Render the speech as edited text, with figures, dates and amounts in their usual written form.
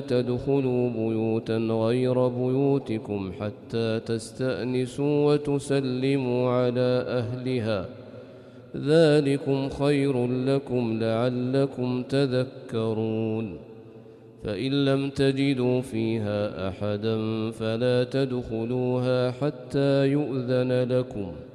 تدخلوا بيوتا غير بيوتكم حتى تستأنسوا وتسلموا على أهلها، ذلكم خير لكم لعلكم تذكرون. فإن لم تجدوا فيها أحدا فلا تدخلوها حتى يؤذن لكم،